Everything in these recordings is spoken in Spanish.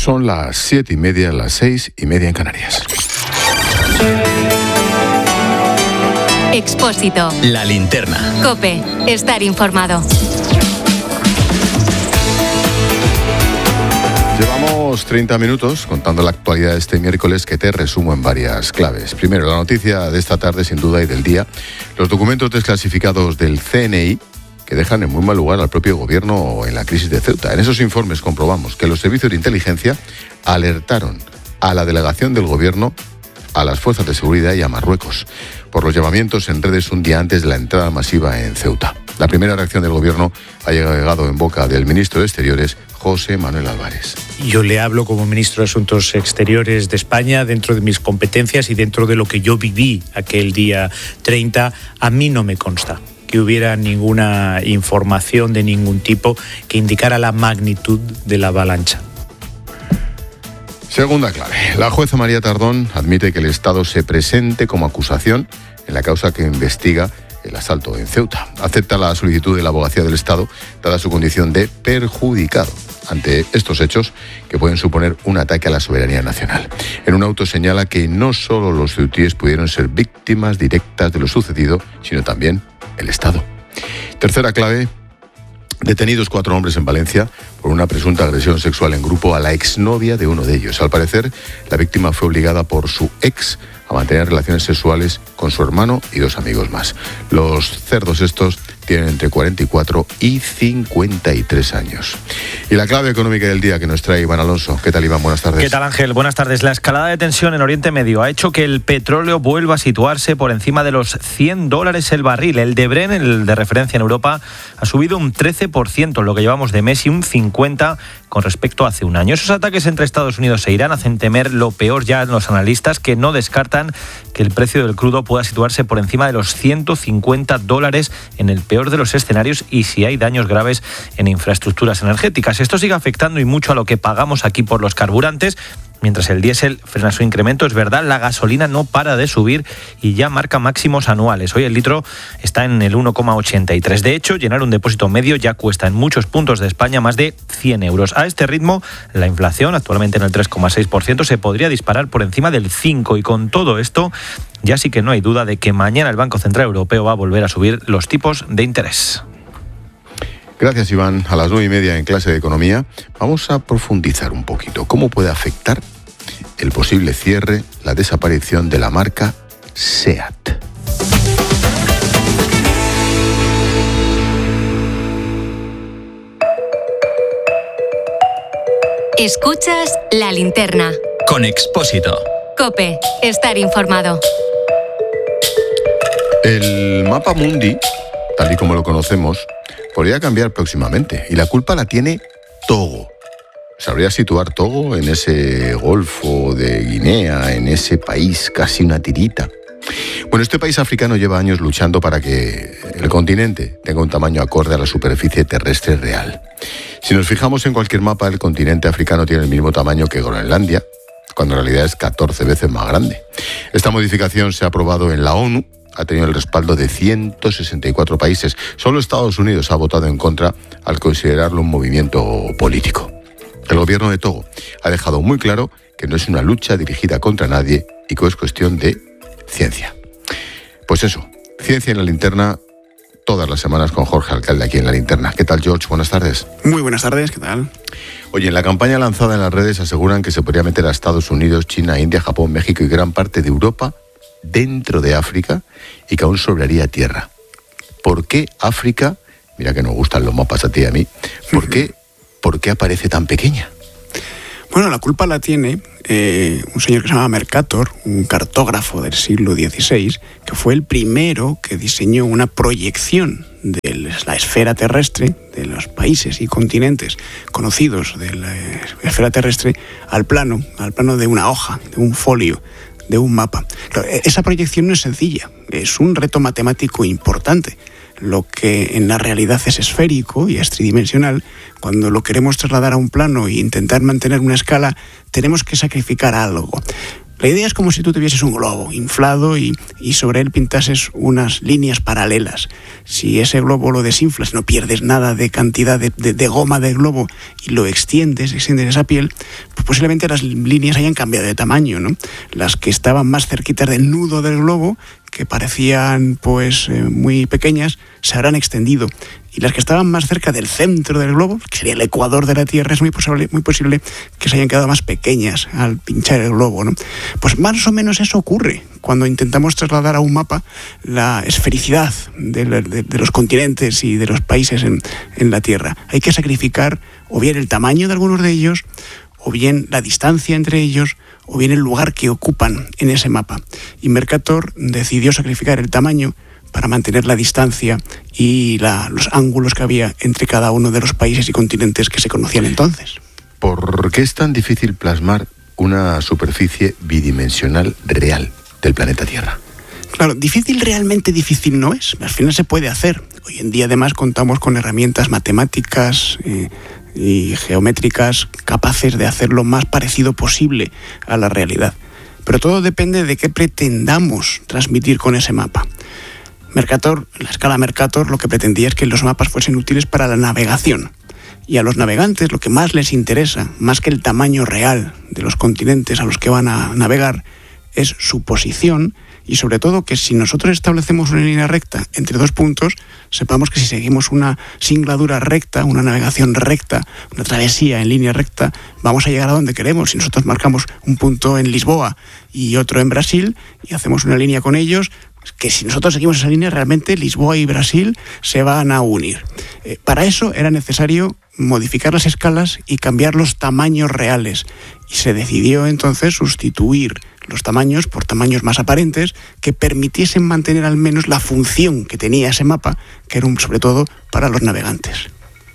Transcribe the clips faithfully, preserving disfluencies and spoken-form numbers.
Son las siete y media, las seis y media en Canarias. Expósito. La linterna. COPE. Estar informado. Llevamos treinta minutos contando la actualidad de este miércoles, que te resumo en varias claves. Primero, la noticia de esta tarde, sin duda, y del día: los documentos desclasificados del C N I, que dejan en muy mal lugar al propio gobierno en la crisis de Ceuta. En esos informes comprobamos que los servicios de inteligencia alertaron a la delegación del gobierno, a las fuerzas de seguridad y a Marruecos por los llamamientos en redes un día antes de la entrada masiva en Ceuta. La primera reacción del gobierno ha llegado en boca del ministro de Exteriores, José Manuel Álvarez. Yo le hablo como ministro de Asuntos Exteriores de España, dentro de mis competencias y dentro de lo que yo viví aquel día treinta. A mí no me consta que hubiera ninguna información de ningún tipo que indicara la magnitud de la avalancha. Segunda clave. La jueza María Tardón admite que el Estado se presente como acusación en la causa que investiga el asalto en Ceuta. Acepta la solicitud de la Abogacía del Estado, dada su condición de perjudicado ante estos hechos que pueden suponer un ataque a la soberanía nacional. En un auto señala que no solo los ceutíes pudieron ser víctimas directas de lo sucedido, sino también el Estado. Tercera clave. Detenidos cuatro hombres en Valencia por una presunta agresión sexual en grupo a la exnovia de uno de ellos. Al parecer, la víctima fue obligada por su ex a mantener relaciones sexuales con su hermano y dos amigos más. Los cerdos estos tienen entre cuarenta y cuatro y cincuenta y tres años. Y la clave económica del día que nos trae Iván Alonso. ¿Qué tal, Iván? Buenas tardes. ¿Qué tal, Ángel? Buenas tardes. La escalada de tensión en Oriente Medio ha hecho que el petróleo vuelva a situarse por encima de los cien dólares el barril. El de Brent, el de referencia en Europa, ha subido un trece por ciento en lo que llevamos de mes y un cincuenta por ciento con respecto a hace un año. Esos ataques entre Estados Unidos e Irán hacen temer lo peor ya en los analistas, que no descartan que el precio del crudo pueda situarse por encima de los ciento cincuenta dólares en el peor de los escenarios y si hay daños graves en infraestructuras energéticas. Esto sigue afectando y mucho a lo que pagamos aquí por los carburantes. Mientras el diésel frena su incremento, es verdad, la gasolina no para de subir y ya marca máximos anuales. Hoy el litro está en el uno coma ochenta y tres. De hecho, llenar un depósito medio ya cuesta en muchos puntos de España más de cien euros. A este ritmo, la inflación, actualmente en el tres coma seis por ciento, se podría disparar por encima del cinco por ciento. Y con todo esto, ya sí que no hay duda de que mañana el Banco Central Europeo va a volver a subir los tipos de interés. Gracias, Iván. A las nueve y media en clase de economía vamos a profundizar un poquito cómo puede afectar el posible cierre, la desaparición de la marca SEAT. Escuchas La Linterna. Con Expósito. COPE. Estar informado. El mapa mundi, tal y como lo conocemos, podría cambiar próximamente, y la culpa la tiene Togo. ¿Sabría situar Togo en ese golfo de Guinea, en ese país casi una tirita? Bueno, este país africano lleva años luchando para que el continente tenga un tamaño acorde a la superficie terrestre real. Si nos fijamos en cualquier mapa, el continente africano tiene el mismo tamaño que Groenlandia, cuando en realidad es catorce veces más grande. Esta modificación se ha aprobado en la ONU, ha tenido el respaldo de ciento sesenta y cuatro países. Solo Estados Unidos ha votado en contra al considerarlo un movimiento político. El gobierno de Togo ha dejado muy claro que no es una lucha dirigida contra nadie y que es cuestión de ciencia. Pues eso, ciencia en la linterna, todas las semanas con Jorge Alcalde aquí en La Linterna. ¿Qué tal, George? Buenas tardes. Muy buenas tardes, ¿qué tal? Oye, en la campaña lanzada en las redes aseguran que se podría meter a Estados Unidos, China, India, Japón, México y gran parte de Europa dentro de África y que aún sobraría tierra. ¿Por qué África, mira que nos gustan los mapas a ti y a mí, ¿por qué, ¿por qué aparece tan pequeña? Bueno, la culpa la tiene eh, un señor que se llama Mercator, un cartógrafo del siglo dieciséis, que fue el primero que diseñó una proyección de la esfera terrestre, de los países y continentes conocidos de la esfera terrestre, al plano, al plano de una hoja, de un folio, de un mapa. Esa proyección no es sencilla, es un reto matemático importante. Lo que en la realidad es esférico y es tridimensional, cuando lo queremos trasladar a un plano e intentar mantener una escala, tenemos que sacrificar algo. La idea es como si tú tuvieses un globo inflado y, y sobre él pintases unas líneas paralelas. Si ese globo lo desinflas, no pierdes nada de cantidad de, de, de goma del globo y lo extiendes, extiendes esa piel, pues posiblemente las líneas hayan cambiado de tamaño, ¿no? Las que estaban más cerquitas del nudo del globo, que parecían pues eh, muy pequeñas, se habrán extendido. Y las que estaban más cerca del centro del globo, que sería el ecuador de la Tierra, es muy posible, muy posible que se hayan quedado más pequeñas al pinchar el globo, ¿no? Pues más o menos eso ocurre cuando intentamos trasladar a un mapa la esfericidad de, de, de los continentes y de los países en, en la Tierra. Hay que sacrificar o bien el tamaño de algunos de ellos, o bien la distancia entre ellos, o bien el lugar que ocupan en ese mapa. Y Mercator decidió sacrificar el tamaño para mantener la distancia y la, los ángulos que había entre cada uno de los países y continentes que se conocían entonces. ¿Por qué es tan difícil plasmar una superficie bidimensional real del planeta Tierra? Claro, difícil, realmente difícil no es. Al final se puede hacer. Hoy en día además contamos con herramientas matemáticas eh, y geométricas capaces de hacer lo más parecido posible a la realidad. Pero todo depende de qué pretendamos transmitir con ese mapa. Mercator, la escala Mercator, lo que pretendía es que los mapas fuesen útiles para la navegación. Y a los navegantes lo que más les interesa, más que el tamaño real de los continentes a los que van a navegar, es su posición y sobre todo que si nosotros establecemos una línea recta entre dos puntos, sepamos que si seguimos una singladura recta, una navegación recta, una travesía en línea recta, vamos a llegar a donde queremos. Si nosotros marcamos un punto en Lisboa y otro en Brasil y hacemos una línea con ellos, que si nosotros seguimos esa línea, realmente Lisboa y Brasil se van a unir. Eh, para eso era necesario modificar las escalas y cambiar los tamaños reales. Y se decidió entonces sustituir los tamaños por tamaños más aparentes que permitiesen mantener al menos la función que tenía ese mapa, que era un, sobre todo para los navegantes.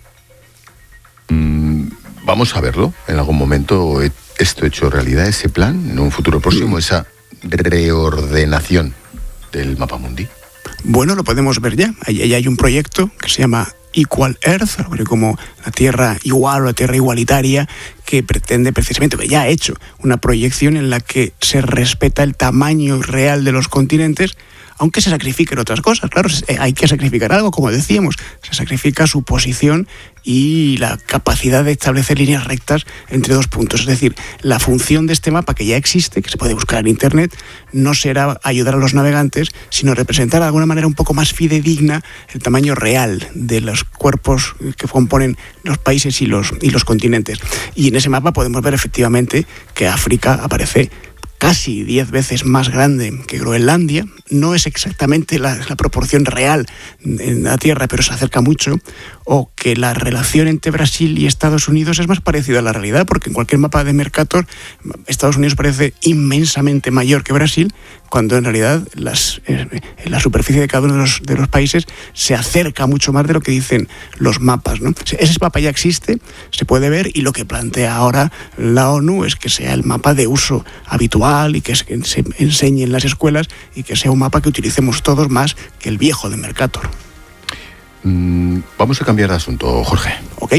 Mm, vamos a verlo en algún momento, esto hecho realidad, ese plan, en un futuro próximo, mm. esa reordenación del mapa mundi. Bueno, lo podemos ver ya. Ahí hay un proyecto que se llama Equal Earth, como la Tierra igual o la Tierra igualitaria, que pretende precisamente, que ya ha hecho una proyección en la que se respeta el tamaño real de los continentes, aunque se sacrifiquen otras cosas. Claro, hay que sacrificar algo, como decíamos, se sacrifica su posición y la capacidad de establecer líneas rectas entre dos puntos. Es decir, la función de este mapa que ya existe, que se puede buscar en Internet, no será ayudar a los navegantes, sino representar de alguna manera un poco más fidedigna el tamaño real de los cuerpos que componen los países y los, y los continentes. Y en ese mapa podemos ver efectivamente que África aparece casi diez veces más grande que Groenlandia. No es exactamente la, la proporción real en la Tierra, pero se acerca mucho. O que la relación entre Brasil y Estados Unidos es más parecida a la realidad, porque en cualquier mapa de Mercator Estados Unidos parece inmensamente mayor que Brasil, cuando en realidad las, eh, la superficie de cada uno de los, de los países se acerca mucho más de lo que dicen los mapas, ¿no? Ese mapa ya existe, se puede ver, y lo que plantea ahora la ONU es que sea el mapa de uso habitual y que se, que se enseñe en las escuelas y que sea un mapa que utilicemos todos más que el viejo de Mercator. Mm, vamos a cambiar de asunto, Jorge. Ok.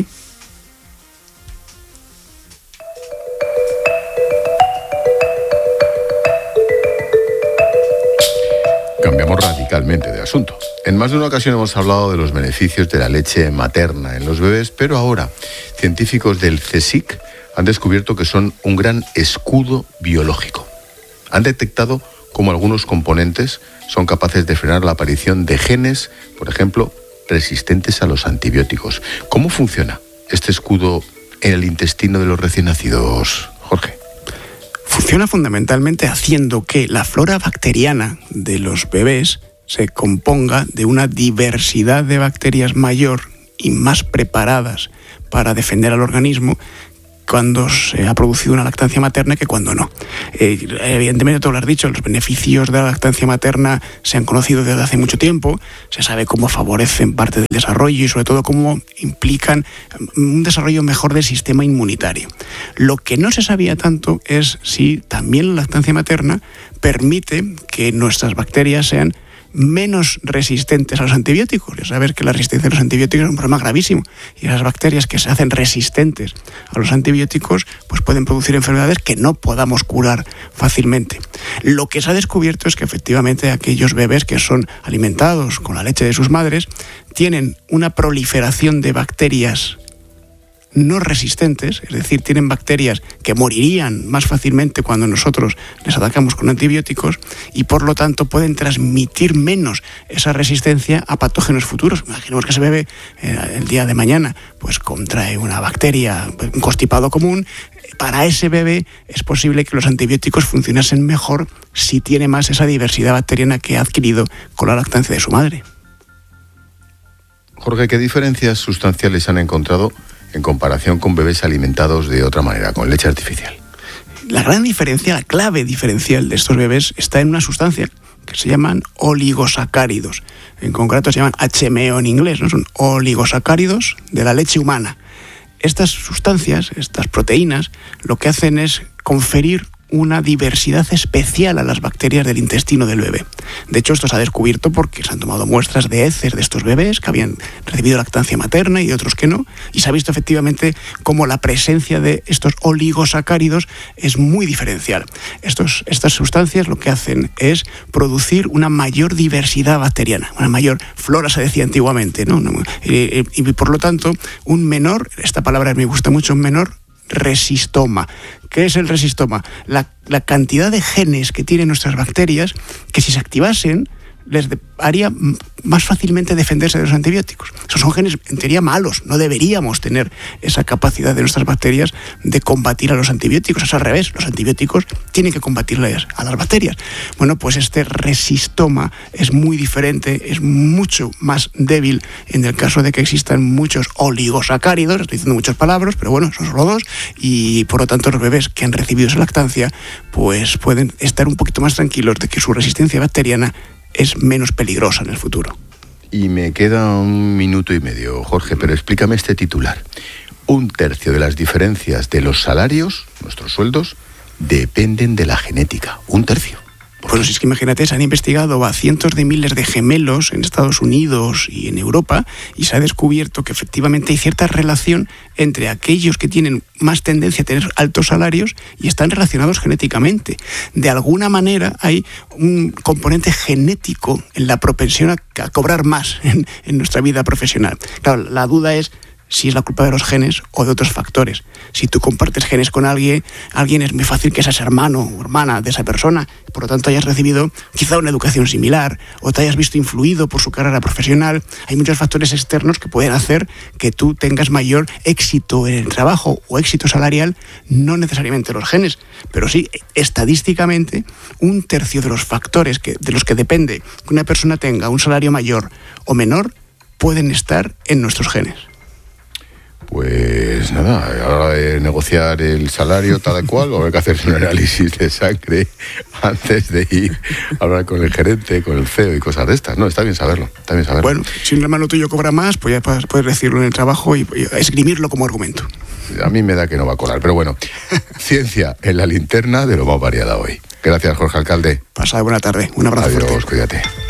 Cambiamos radicalmente de asunto. En más de una ocasión hemos hablado de los beneficios de la leche materna en los bebés, pero ahora científicos del CSIC han descubierto que son un gran escudo biológico. Han detectado cómo algunos componentes son capaces de frenar la aparición de genes, por ejemplo, resistentes a los antibióticos. ¿Cómo funciona este escudo en el intestino de los recién nacidos, Jorge? Funciona fundamentalmente haciendo que la flora bacteriana de los bebés se componga de una diversidad de bacterias mayor y más preparadas para defender al organismo cuando se ha producido una lactancia materna que cuando no. Eh, evidentemente, tú lo has dicho, los beneficios de la lactancia materna se han conocido desde hace mucho tiempo, se sabe cómo favorecen parte del desarrollo y sobre todo cómo implican un desarrollo mejor del sistema inmunitario. Lo que no se sabía tanto es si también la lactancia materna permite que nuestras bacterias sean menos resistentes a los antibióticos. Ya sabes que la resistencia a los antibióticos es un problema gravísimo y las bacterias que se hacen resistentes a los antibióticos pues pueden producir enfermedades que no podamos curar fácilmente. Lo que se ha descubierto es que efectivamente aquellos bebés que son alimentados con la leche de sus madres tienen una proliferación de bacterias no resistentes, es decir, tienen bacterias que morirían más fácilmente cuando nosotros les atacamos con antibióticos y por lo tanto pueden transmitir menos esa resistencia a patógenos futuros. Imaginemos que ese bebé eh, el día de mañana pues contrae una bacteria, un constipado común. Para ese bebé es posible que los antibióticos funcionasen mejor si tiene más esa diversidad bacteriana que ha adquirido con la lactancia de su madre. Jorge, ¿qué diferencias sustanciales han encontrado en comparación con bebés alimentados de otra manera, con leche artificial? La gran diferencia, la clave diferencial de estos bebés está en una sustancia que se llaman oligosacáridos. En concreto se llaman H M O en inglés, ¿no? Son oligosacáridos de la leche humana. Estas sustancias, estas proteínas, lo que hacen es conferir una diversidad especial a las bacterias del intestino del bebé. De hecho, esto se ha descubierto porque se han tomado muestras de heces de estos bebés que habían recibido lactancia materna y de otros que no, y se ha visto efectivamente cómo la presencia de estos oligosacáridos es muy diferencial. Estos, estas sustancias lo que hacen es producir una mayor diversidad bacteriana, una mayor flora, se decía antiguamente, ¿no? Y, y, y por lo tanto, un menor, esta palabra me gusta mucho, un menor resistoma. ¿Qué es el resistoma? La, la cantidad de genes que tienen nuestras bacterias que si se activasen les de, haría más fácilmente defenderse de los antibióticos. Esos son genes en teoría malos, no deberíamos tener esa capacidad de nuestras bacterias de combatir a los antibióticos, es al revés, los antibióticos tienen que combatirlas a las bacterias. Bueno, pues este resistoma es muy diferente, es mucho más débil en el caso de que existan muchos oligosacáridos, estoy diciendo muchas palabras, pero bueno, son solo dos, y por lo tanto los bebés que han recibido esa lactancia pues pueden estar un poquito más tranquilos de que su resistencia bacteriana es menos peligrosa en el futuro. Y me queda un minuto y medio, Jorge, pero explícame este titular. Un tercio de las diferencias de los salarios, nuestros sueldos, dependen de la genética. Un tercio. Bueno, si es que imagínate, se han investigado a cientos de miles de gemelos en Estados Unidos y en Europa y se ha descubierto que efectivamente hay cierta relación entre aquellos que tienen más tendencia a tener altos salarios y están relacionados genéticamente. De alguna manera hay un componente genético en la propensión a, a cobrar más en, en nuestra vida profesional. Claro, la duda es si es la culpa de los genes o de otros factores. Si tú compartes genes con alguien, alguien es muy fácil que seas hermano o hermana de esa persona, por lo tanto hayas recibido quizá una educación similar o te hayas visto influido por su carrera profesional. Hay muchos factores externos que pueden hacer que tú tengas mayor éxito en el trabajo o éxito salarial, no necesariamente los genes, pero sí, estadísticamente, un tercio de los factores que, de los que depende que una persona tenga un salario mayor o menor pueden estar en nuestros genes. Pues nada, a la hora de negociar el salario tal cual, habrá que hacer un análisis de sangre antes de ir a hablar con el gerente, con el C E O y cosas de estas. No, está bien saberlo, está bien saberlo. Bueno, si un hermano tuyo cobra más, pues ya puedes decirlo en el trabajo y, y esgrimirlo como argumento. A mí me da que no va a colar, pero bueno, ciencia en la linterna de lo más variada hoy. Gracias, Jorge Alcalde. Pasad buena tarde, un abrazo Adiós, fuerte. Cuídate.